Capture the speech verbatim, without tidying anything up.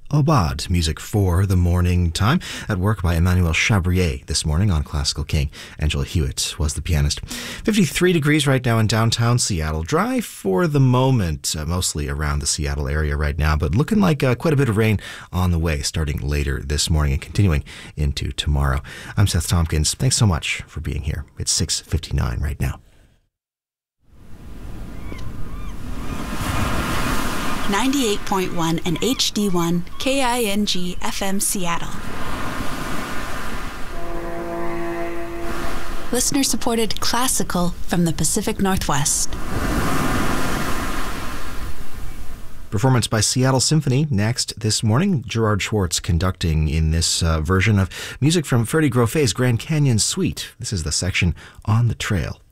Aubade, music for the morning time, at work by Emmanuel Chabrier this morning on Classical King. Angela Hewitt was the pianist. fifty-three degrees right now in downtown Seattle. Dry for the moment, uh, mostly around the Seattle area right now, but looking like uh, quite a bit of rain on the way starting later this morning and continuing into tomorrow. I'm Seth Tompkins. Thanks so much for being here. It's six fifty-nine right now. ninety-eight point one and H D one K I N G F M Seattle. Listener-supported classical from the Pacific Northwest. Performance by Seattle Symphony next this morning. Gerard Schwartz conducting in this uh, version of music from Ferdy Groffet's Grand Canyon Suite. This is the section On the Trail.